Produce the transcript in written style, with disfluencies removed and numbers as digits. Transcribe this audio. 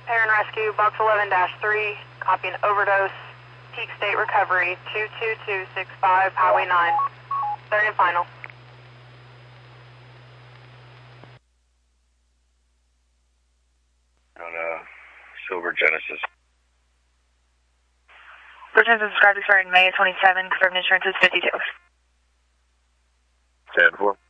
Air and Rescue, Box 11-3, copy an overdose, Peak State Recovery, 22265, Highway 9. Third and final. On Silver Genesis. Silver Genesis described expired May of 27, confirmed insurance is 52. 10-4.